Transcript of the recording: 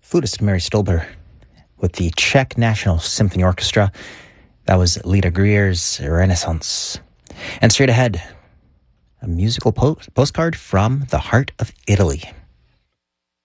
flutist Mary Stolber with the Czech National Symphony Orchestra. That was Lita Greer's Renaissance. And straight ahead, a musical postcard from the heart of Italy.